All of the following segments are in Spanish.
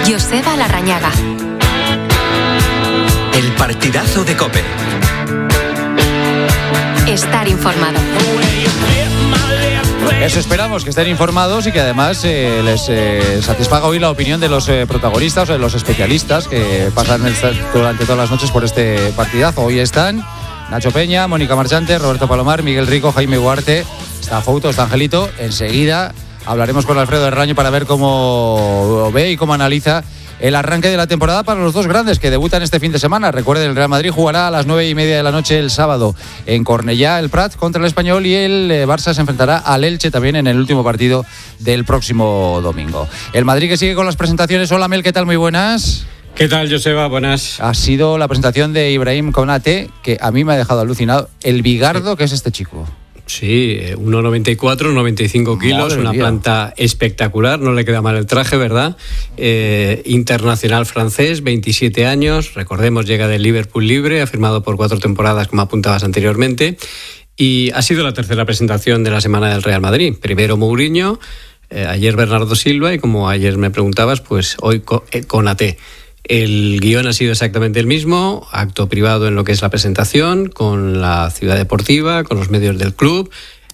Joseba Larrañaga. El partidazo de COPE. Estar informado. Eso esperamos, que estén informados y que además les satisfaga hoy la opinión de los protagonistas o de los especialistas que pasan durante todas las noches por este partidazo. Hoy están Nacho Peña, Mónica Marchante, Roberto Palomar, Miguel Rico, Jaime Huarte, está Fouto, está Angelito. Enseguida hablaremos con Alfredo Herraño para ver cómo ve y cómo analiza el arranque de la temporada para los dos grandes que debutan este fin de semana. Recuerden, el Real Madrid jugará a las 9:30 de la noche el sábado en Cornellá, el Prat contra el Español, y el Barça se enfrentará al Elche también en el último partido del próximo domingo. El Madrid que sigue con las presentaciones. Hola Mel, ¿qué tal? Muy buenas. ¿Qué tal, Joseba? Buenas. Ha sido la presentación de Ibrahim Konate, que a mí me ha dejado alucinado. El bigardo que es este chico. Sí, 1,94, 95 kilos, una planta espectacular, no le queda mal el traje, ¿verdad? Internacional francés, 27 años, recordemos, llega del Liverpool libre, ha firmado por 4 temporadas, como apuntabas anteriormente, y ha sido la tercera presentación de la semana del Real Madrid. Primero Mourinho, ayer Bernardo Silva, y como ayer me preguntabas, pues hoy Konate. El guión ha sido exactamente el mismo, acto privado en lo que es la presentación, con la ciudad deportiva, con los medios del club,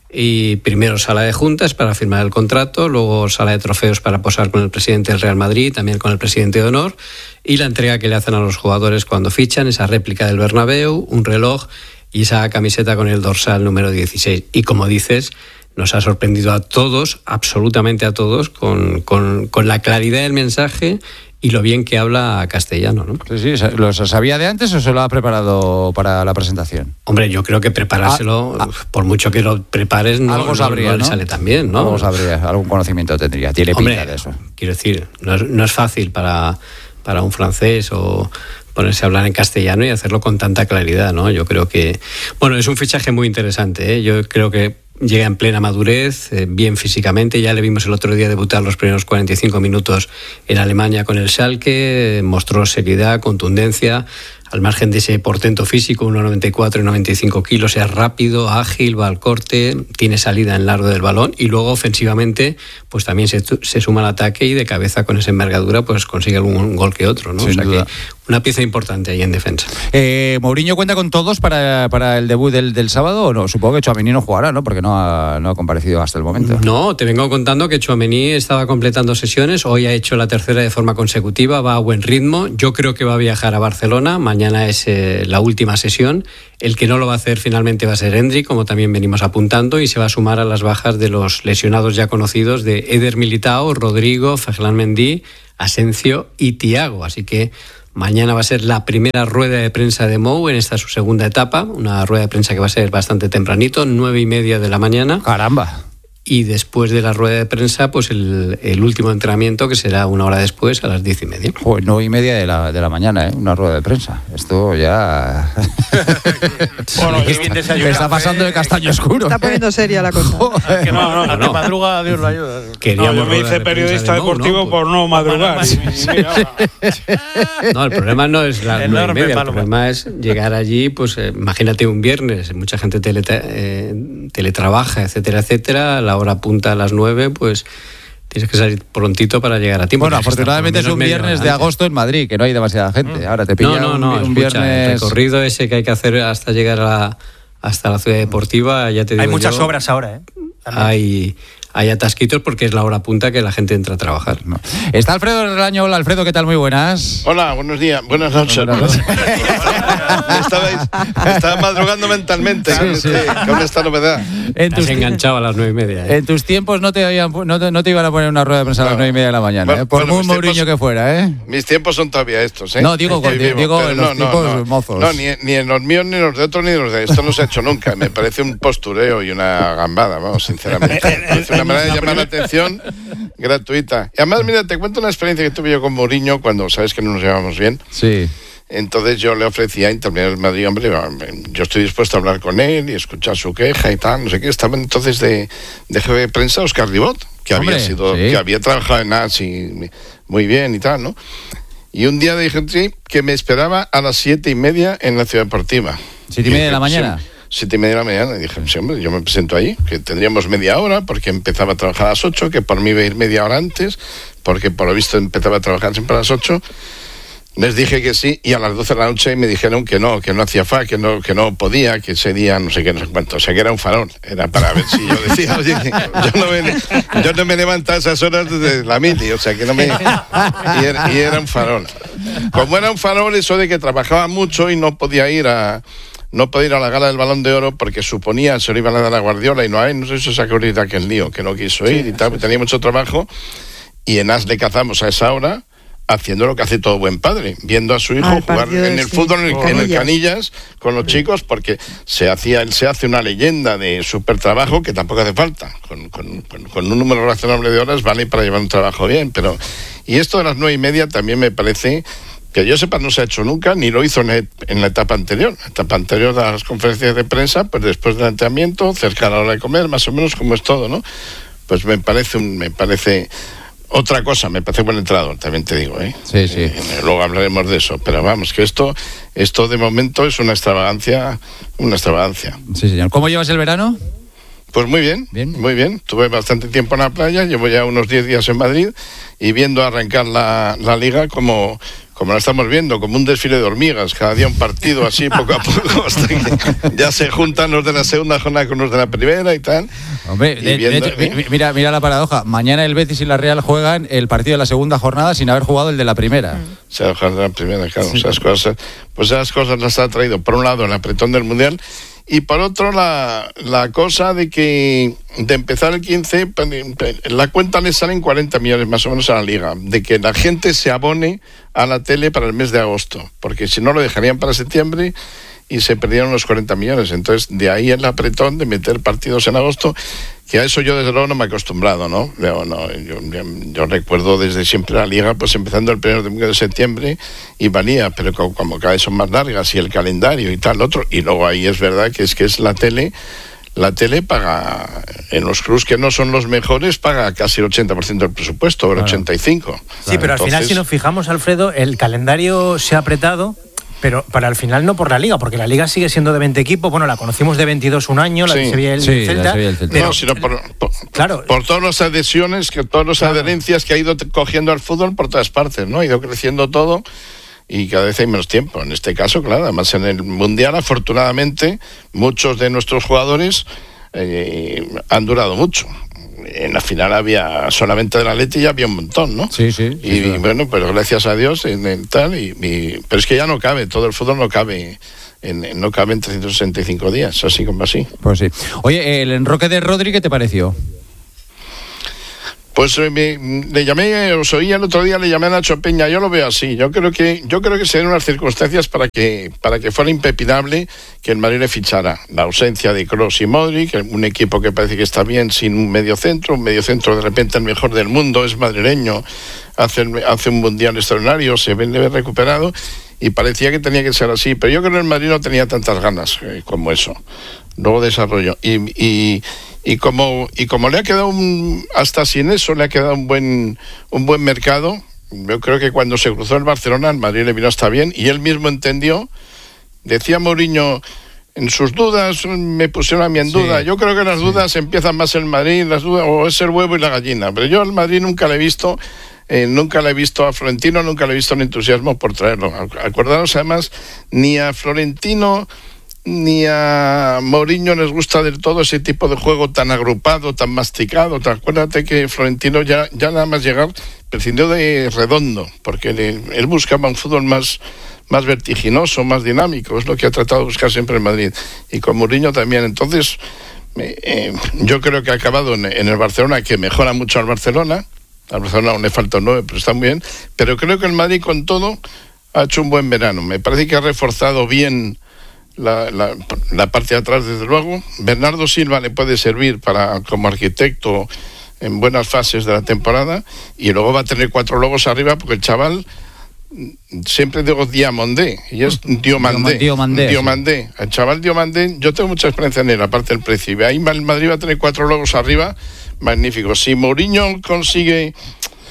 y primero sala de juntas para firmar el contrato, luego sala de trofeos para posar con el presidente del Real Madrid, también con el presidente de honor, y la entrega que le hacen a los jugadores cuando fichan, esa réplica del Bernabéu, un reloj y esa camiseta con el dorsal número 16. Y como dices, nos ha sorprendido a todos, absolutamente a todos, con la claridad del mensaje y lo bien que habla castellano, ¿no? Sí, ¿lo sabía de antes o se lo ha preparado para la presentación? Hombre, yo creo que preparárselo, por mucho que lo prepares, algo sabría, no le sale tan bien, ¿no? Algo sabría, algún conocimiento tendría, tiene pinta de eso. Quiero decir, no es fácil para un francés o ponerse a hablar en castellano y hacerlo con tanta claridad, ¿no? Yo creo que, bueno, es un fichaje muy interesante, ¿eh? Yo creo que llega en plena madurez, bien físicamente. Ya le vimos el otro día debutar los primeros 45 minutos en Alemania con el Schalke, mostró seriedad, contundencia, al margen de ese portento físico, 1,94 y 95 kilos, es rápido, ágil, va al corte, tiene salida en largo del balón, y luego ofensivamente pues también se suma al ataque, y de cabeza con esa envergadura pues consigue algún gol que otro, ¿no? Sin duda. Que una pieza importante ahí en defensa. ¿Mourinho cuenta con todos para el debut del sábado o no? Supongo que Tchouaméni no jugará, ¿no? Porque no ha comparecido hasta el momento. No, te vengo contando que Tchouaméni estaba completando sesiones, hoy ha hecho la tercera de forma consecutiva, va a buen ritmo, yo creo que va a viajar a Barcelona, mañana es la última sesión. El que no lo va a hacer finalmente va a ser Endrick, como también venimos apuntando, y se va a sumar a las bajas de los lesionados ya conocidos de Eder Militao, Rodrigo, Ferland Mendy, Asensio y Thiago. Así que mañana va a ser la primera rueda de prensa de Mou en esta su segunda etapa, una rueda de prensa que va a ser bastante tempranito, 9:30 de la mañana. ¡Caramba! Y después de la rueda de prensa, pues el último entrenamiento, que será una hora después, a las 10:30. Joder, 9:30 de la mañana, una rueda de prensa. Esto ya... Bueno, está pasando de castaño oscuro. Está poniendo seria la cosa. No, que madruga, Dios lo ayuda. Yo me hice periodista deportivo por no madrugar. No, el problema no es las 9:30, el problema es llegar allí, pues imagínate un viernes, mucha gente teletrabaja, etcétera, etcétera, la hora punta a las 9, pues tienes que salir prontito para llegar a tiempo. Bueno, afortunadamente es un viernes de agosto en Madrid, que no hay demasiada gente. Ahora te pilla un viernes... El recorrido ese que hay que hacer hasta llegar hasta la ciudad deportiva, ya te digo. Hay muchas obras ahora, ¿eh? Hay atasquitos porque es la hora punta que la gente entra a trabajar. No. Está Alfredo Herraño. Hola, Alfredo, ¿qué tal? Muy buenas. Hola, buenos días, buenas noches. Estaba madrugando mentalmente con esta novedad. Has enganchado a las 9:30. En tus tiempos no te iban a poner una rueda de prensa a las 9:30 de la mañana, por muy Mourinho que fuera, ¿eh? Mis tiempos son todavía estos, ¿eh? No, digo en los tiempos mozos. No, ni en los míos, ni en los de otros, ni en los de... Esto no se ha hecho nunca. Me parece un postureo y una gambada, vamos, sinceramente. Es una manera de llamar la atención gratuita. Y además, mira, te cuento una experiencia que tuve yo con Mourinho cuando sabes que no nos llevamos bien. Sí. Entonces yo le ofrecía intervenir en el Madrid, hombre, yo estoy dispuesto a hablar con él y escuchar su queja y tal, no sé qué. Estaba entonces de jefe de prensa Óscar Ribot, que había trabajado en AS y muy bien y tal, ¿no? Y un día dije que me esperaba a las 7:30 en la ciudad deportiva. ¿7:30 de la mañana? 7:30 de la mañana, y dije, sí, hombre, yo me presento ahí, que tendríamos media hora, porque empezaba a trabajar a las 8, que por mí iba a ir media hora antes, porque por lo visto empezaba a trabajar siempre a las 8. Les dije que sí, y a las 12 de la noche me dijeron que no hacía falta, que no podía, que ese día no sé qué, no sé cuánto. O sea, que era un farol. Era para ver si yo decía, oye, yo no me levanto a esas horas desde la mili, o sea, que no me... Y era un farol. Como era un farol, eso de que trabajaba mucho y no podía ir a la gala del Balón de Oro porque suponía se lo iban a dar a Guardiola y no sé si se sacó ahorita aquel lío, que no quiso ir y tal, tenía mucho trabajo, y en As le cazamos a esa hora, haciendo lo que hace todo buen padre, viendo a su hijo jugar en el fútbol en el Canillas con los chicos, porque él se hace una leyenda de súper trabajo que tampoco hace falta, con un número razonable de horas vale para llevar un trabajo bien, y esto de las 9:30 también me parece, que yo sepa, no se ha hecho nunca, ni lo hizo en la etapa anterior. La etapa anterior de las conferencias de prensa, pues después del entrenamiento, cerca a la hora de comer, más o menos como es todo, ¿no? Pues me parece otra cosa, me parece buen entrenador, también te digo, ¿eh? Sí, sí. Luego hablaremos de eso, pero vamos, que esto de momento es una extravagancia. Sí, señor. ¿Cómo llevas el verano? Pues muy bien, muy bien. Tuve bastante tiempo en la playa, llevo ya unos 10 días en Madrid y viendo arrancar la liga como la estamos viendo, como un desfile de hormigas, cada día un partido así poco a poco, hasta que ya se juntan los de la segunda jornada con los de la primera y tal. Hombre, de hecho, mira la paradoja, mañana el Betis y la Real juegan el partido de la segunda jornada sin haber jugado el de la primera. Se ha jugado de la primera, claro, sí. Esas cosas las ha traído, por un lado, el apretón del Mundial, y por otro la cosa de empezar el 15, la cuenta le salen 40 millones más o menos a la liga, de que la gente se abone a la tele para el mes de agosto, porque si no lo dejarían para septiembre y se perdieron los 40 millones. Entonces, de ahí el apretón de meter partidos en agosto, que a eso yo desde luego no me he acostumbrado, ¿no? Yo recuerdo desde siempre la liga, pues empezando el 1 de septiembre y valía, pero como cada vez son más largas y el calendario y tal, otro, y luego ahí es verdad que es la tele. La tele paga, en los clubs que no son los mejores, paga casi el 80% del presupuesto, el 85%. Sí, pero al final, si nos fijamos, Alfredo, el calendario se ha apretado, pero para el final no por la Liga, porque la Liga sigue siendo de 20 equipos. Bueno, la conocimos de 22 un año, la de Sevilla y el Celta. Pero, no, sino por todas las adhesiones, todas las adherencias que ha ido cogiendo al fútbol por todas partes, ¿no? Ha ido creciendo todo y cada vez hay menos tiempo. En este caso, claro, además en el Mundial, afortunadamente, muchos de nuestros jugadores han durado mucho. En la final había solamente de la Atleti y había un montón, ¿no? Sí. Y bueno, pues gracias a Dios tal, pero es que ya no cabe, todo el fútbol no cabe en 365 días, así como así. Pues sí. Oye, el enroque de Rodri, ¿qué te pareció? Pues le llamé, os oí el otro día, le llamé a Nacho Peña. Yo lo veo así. Yo creo que se den unas circunstancias para que fuera impepinable que el Madrid le fichara. La ausencia de Kroos y Modric, un equipo que parece que está bien sin un mediocentro de repente el mejor del mundo, es madrileño, hace un mundial extraordinario, se ve recuperado y parecía que tenía que ser así. Pero yo creo que el Madrid no tenía tantas ganas como eso. Luego desarrolló y como le ha quedado hasta sin eso le ha quedado un buen mercado. Yo creo que cuando se cruzó el Barcelona, el Madrid le vino hasta bien y él mismo entendió. Decía Mourinho, en sus dudas me pusieron a mí en duda. Yo creo que las dudas empiezan más en Madrid, las dudas, o es el huevo y la gallina. Pero yo al Madrid nunca le he visto a Florentino, nunca le he visto un entusiasmo por traerlo. Acordaros además, ni a Florentino ni a Mourinho les gusta del todo ese tipo de juego tan agrupado, tan masticado. Acuérdate que Florentino ya nada más llegar prescindió de Redondo, porque él buscaba un fútbol más vertiginoso, más dinámico. Es lo que ha tratado de buscar siempre en Madrid, y con Mourinho también. Entonces yo creo que ha acabado en el Barcelona, que mejora mucho al Barcelona. Al Barcelona aún le falta 9, pero está muy bien. Pero creo que el Madrid con todo ha hecho un buen verano. Me parece que ha reforzado bien la parte de atrás, desde luego. Bernardo Silva le puede servir como arquitecto en buenas fases de la temporada, y luego va a tener 4 logos arriba, porque el chaval, siempre digo Diomandé, y es Diomandé. El chaval Diomandé, yo tengo mucha experiencia en él, aparte del precio, y ahí el Madrid va a tener 4 logos arriba magníficos. Si Mourinho consigue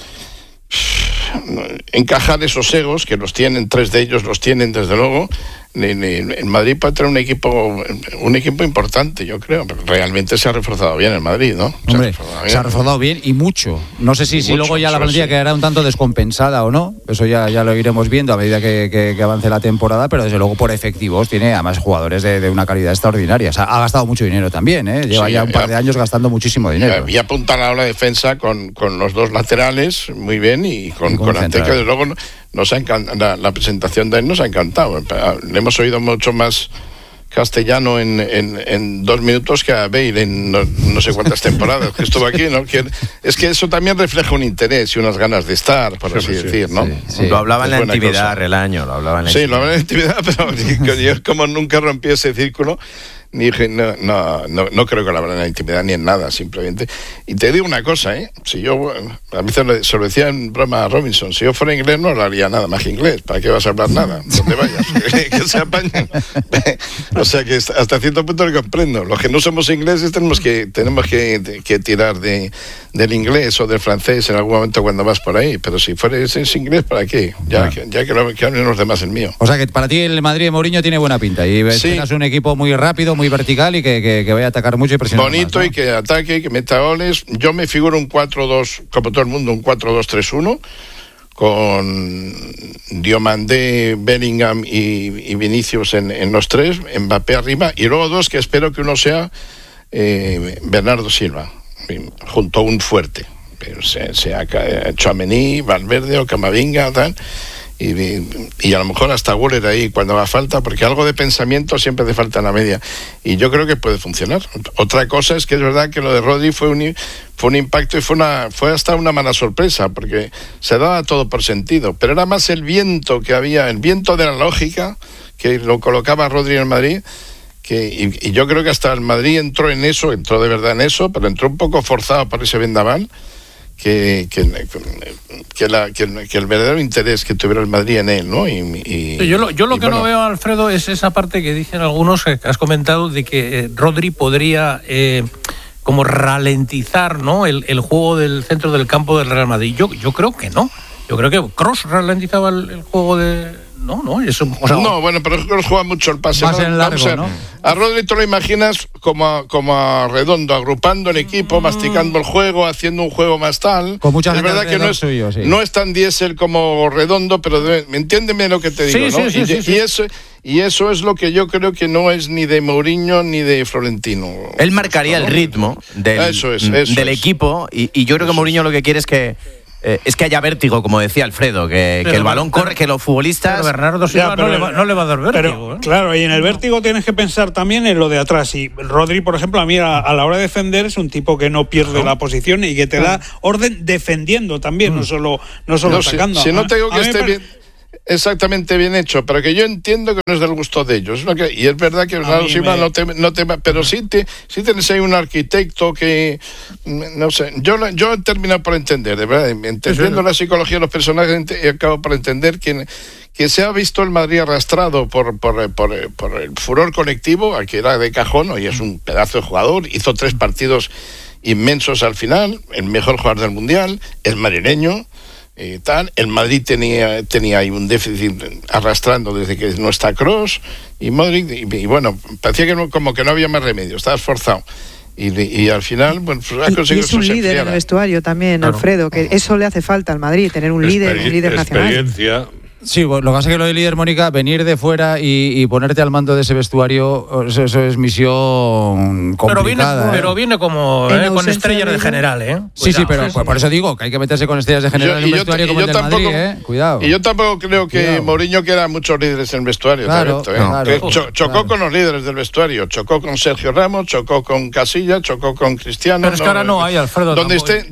encajar esos egos, que los tienen, 3 de ellos los tienen desde luego, el Madrid puede tener un equipo importante, yo creo. Pero realmente se ha reforzado bien el Madrid, ¿no? Hombre, se ha reforzado bien y mucho. No sé si luego ya la plantilla quedará un tanto descompensada o no. Eso ya lo iremos viendo a medida que avance la temporada, pero desde luego por efectivos tiene además jugadores de una calidad extraordinaria. O sea, ha gastado mucho dinero también, ¿eh? Lleva ya un par de años gastando muchísimo dinero. Y apuntan a la defensa con los dos laterales muy bien y con Ante, que desde luego nos ha encantado. La presentación de él nos ha encantado. Le hemos oído mucho más castellano en 2 minutos que a Bale en no sé cuántas temporadas que estuvo aquí, ¿no? Es que eso también refleja un interés y unas ganas de estar, por así decir, ¿no? Sí. Lo hablaba en la intimidad, Relaño, lo hablaba en la intimidad. Sí, lo hablaba en la intimidad, pero yo como nunca rompí ese círculo, ni dije, no creo que lo hablara en la intimidad ni en nada, simplemente. Y te digo una cosa, si yo, a veces se lo decía en broma a Robinson, si yo fuera inglés no hablaría nada más que inglés, ¿para qué vas a hablar nada? Donde vayas, que se apañen. O sea que hasta cierto punto lo comprendo. Los que no somos ingleses tenemos que tirar del inglés o del francés en algún momento cuando vas por ahí, pero si fueras inglés, ¿para qué? Ya que hablen los demás el mío. O sea que para ti el Madrid de Mourinho tiene buena pinta y tengas un equipo muy rápido, muy vertical y que vaya a atacar mucho y presionar bonito más, ¿no? Y que ataque y que meta goles. Yo me figuro un 4-2, como todo el mundo, un 4-2-3-1 con Diomandé, Bellingham y Vinicius en los 3, Mbappé arriba y luego 2 que espero que uno sea Bernardo Silva junto a un fuerte, sea Tchouaméni, Valverde o Camavinga, tal. Y a lo mejor hasta Güler ahí cuando haga falta, porque algo de pensamiento siempre hace falta en la media y yo creo que puede funcionar. Otra cosa es que es verdad que lo de Rodri fue un impacto y fue hasta una mala sorpresa, porque se daba todo por sentido, pero era más el viento que había, el viento de la lógica que lo colocaba Rodri en el Madrid, y yo creo que hasta el Madrid entró de verdad en eso, pero entró un poco forzado por ese vendaval. Que el verdadero interés que tuviera el Madrid en él, ¿no? Yo lo que no veo, Alfredo, es esa parte que dicen algunos que has comentado de que Rodri podría como ralentizar, ¿no? el juego del centro del campo del Real Madrid. Yo creo que no. Yo creo que Kroos ralentizaba el juego de... No, bueno, pero Kroos juega mucho el pase. Más en largo, ¿no? A Rodri tú lo imaginas como a Redondo, agrupando el equipo, masticando el juego, haciendo un juego más tal. Con mucha es verdad que no es tan diésel como Redondo, pero entiéndeme lo que te digo, ¿no? Sí. Y eso es lo que yo creo que no es ni de Mourinho ni de Florentino. Él marcaría el ritmo del equipo y yo creo que Mourinho lo que quiere es que haya vértigo, como decía Alfredo, que el balón corre, que los futbolistas... Pero Bernardo Silva no le va a dar vértigo. Claro, y en el vértigo tienes que pensar también en lo de atrás. Y Rodri, por ejemplo, a mí a la hora de defender es un tipo que no pierde la posición y que te da orden defendiendo también, no solo atacando. Si no te digo que esté bien... Exactamente bien hecho, pero que yo entiendo que no es del gusto de ellos, ¿no? Y es verdad que Bernardo Silva no te pero sí tienes ahí un arquitecto que no sé, yo he terminado por entender, de verdad, entendiendo la psicología de los personajes, acabo por entender que se ha visto el Madrid arrastrado por el furor colectivo, al que era de cajón, y es un pedazo de jugador, hizo 3 partidos inmensos al final, el mejor jugador del Mundial, el madrileño. El Madrid tenía ahí un déficit arrastrando desde que no está Kroos y Modric y bueno, parecía que como que no había más remedio, estaba esforzado y al final bueno, pues ha conseguido. Y es un líder en el vestuario también, claro. Alfredo, que eso le hace falta al Madrid, tener un líder nacional. Experiencia. Sí, lo que pasa es que lo de líder, Mónica, venir de fuera y ponerte al mando de ese vestuario, eso es misión complicada. Pero viene como con estrellas de general, ¿eh? Sí, pero por eso digo que hay que meterse con estrellas de general en un vestuario como el del Madrid, Cuidado. Y yo tampoco creo que Mourinho quiera muchos líderes en el vestuario, claro. Chocó con los líderes del vestuario, chocó con Sergio Ramos, chocó con Casillas, chocó con Cristiano. Pero es que ahora no hay, Alfredo. Donde esté,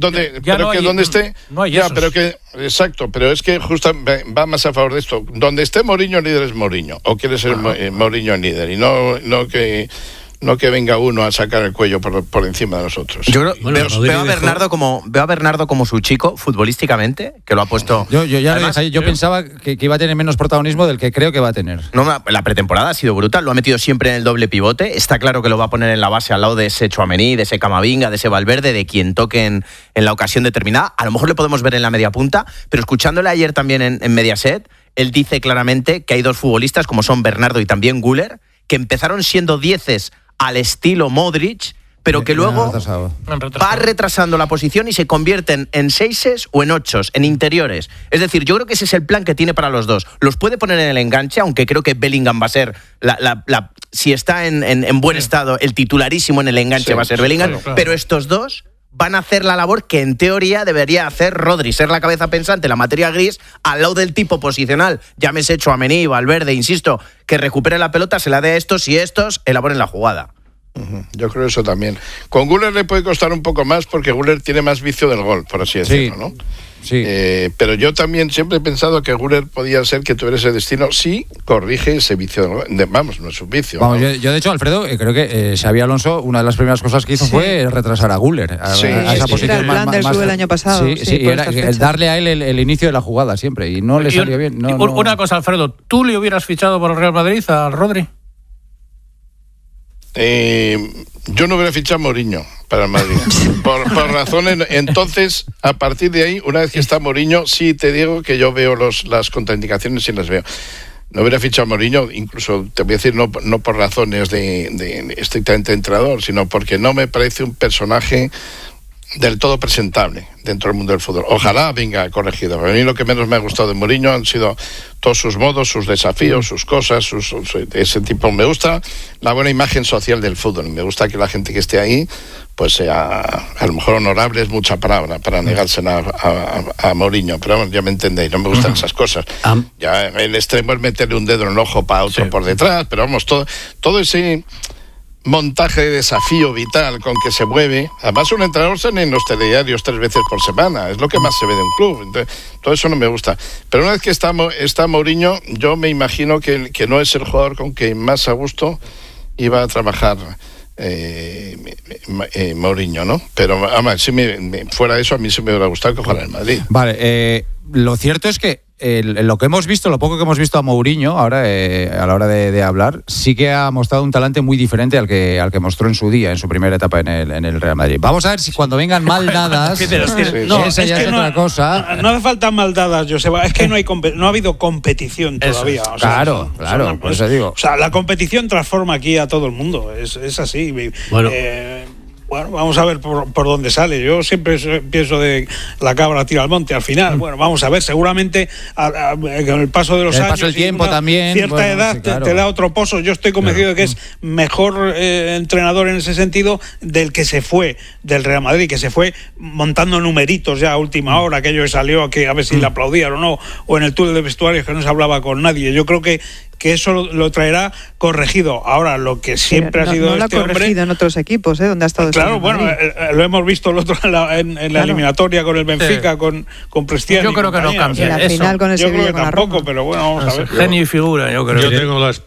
exacto, pero es que justo va más a favor de esto. Donde esté Mourinho, el líder es Mourinho, o quiere ser Mourinho el líder, y no que venga uno a sacar el cuello por encima de nosotros. Yo creo, veo a Bernardo como su chico futbolísticamente, que lo ha puesto. Yo pensaba que iba a tener menos protagonismo del que creo que va a tener. No, la pretemporada ha sido brutal, lo ha metido siempre en el doble pivote. Está claro que lo va a poner en la base al lado de ese Tchouaméni, de ese Camavinga, de ese Valverde, de quien toque en la ocasión determinada. A lo mejor le podemos ver en la media punta, pero escuchándole ayer también en Mediaset, él dice claramente que hay dos futbolistas, como son Bernardo y también Güler, que empezaron siendo 10 al estilo Modric, pero que luego va retrasando la posición y se convierten en 6 o en 8, en interiores. Es decir, yo creo que ese es el plan que tiene para los dos. Los puede poner en el enganche, aunque creo que Bellingham va a ser, si está en buen estado, el titularísimo en el enganche va a ser Bellingham, claro. Pero estos dos van a hacer la labor que en teoría debería hacer Rodri, ser la cabeza pensante, la materia gris, al lado del tipo posicional, llámese Tchouaméni, Valverde, insisto, que recupere la pelota, se la dé a estos y estos elaboren la jugada. Yo creo eso también. Con Güler le puede costar un poco más porque Güler tiene más vicio del gol, por así decirlo, ¿no? Sí. Pero yo también siempre he pensado que Güler podía ser que tuviera ese destino si corrige ese vicio del gol. Vamos, no es un vicio. Vamos, ¿no? yo de hecho, Alfredo, creo que Xabi Alonso, una de las primeras cosas que hizo fue retrasar a Güler a esa posición. Era el plan del club el año pasado. Sí, era el darle a él el inicio de la jugada siempre y no le salió bien. Una cosa, Alfredo, ¿tú le hubieras fichado por el Real Madrid al Rodri? Yo no hubiera fichado a Mourinho para el Madrid por razones. Entonces, a partir de ahí, una vez que está Mourinho, sí te digo que yo veo las contraindicaciones y las veo. No hubiera fichado a Mourinho, incluso te voy a decir, no por razones de estrictamente entrenador, sino porque no me parece un personaje del todo presentable dentro del mundo del fútbol. Ojalá venga corregido. A mí lo que menos me ha gustado de Mourinho han sido todos sus modos, sus desafíos, sus cosas, ese tipo. Me gusta la buena imagen social del fútbol. Me gusta que la gente que esté ahí pues sea, a lo mejor honorable es mucha palabra para negársela a Mourinho, pero bueno, ya me entendéis, no me gustan esas cosas. Ya el extremo es meterle un dedo en el ojo para otro por detrás, pero vamos, todo ese montaje de desafío vital con que se mueve. Además, un entrenador sale en los telediarios 3 veces por semana, es lo que más se ve de un club. Entonces, todo eso no me gusta. Pero una vez que está Mourinho, yo me imagino que no es el jugador con que más a gusto iba a trabajar Mourinho, ¿no? Pero además, fuera de eso, a mí sí me hubiera gustado que jugara en Madrid. Vale, lo cierto es que lo que hemos visto, lo poco que hemos visto a Mourinho ahora a la hora de hablar, sí que ha mostrado un talante muy diferente al que mostró en su día, en su primera etapa en el Real Madrid. Vamos a ver si cuando vengan mal dadas, esa ya es otra cosa. No hace falta mal dadas, Joseba, es que no ha habido competición todavía. O sea, claro, por eso digo. O sea, la competición transforma aquí a todo el mundo, es así. Bueno, vamos a ver por dónde sale. Yo siempre pienso de la cabra tira al monte al final. Bueno, vamos a ver, seguramente con el paso de los años, paso del tiempo también, cierta edad sí, claro, te da otro pozo. Yo estoy convencido de que es mejor entrenador en ese sentido del que se fue del Real Madrid, que se fue montando numeritos ya a última hora, aquello que salió a ver si le aplaudían o no, o en el túnel de vestuarios que no se hablaba con nadie. Yo creo que eso lo traerá corregido. Ahora, lo que siempre ha sido este hombre... No lo ha corregido en otros equipos, donde ha estado... Claro, bueno, lo hemos visto el otro en la eliminatoria con el Benfica, con Prestiani. Yo creo que no cambia. En la final con el Sevilla, yo creo que tampoco, pero bueno, vamos a ver. Genio y figura, yo creo. Yo tengo la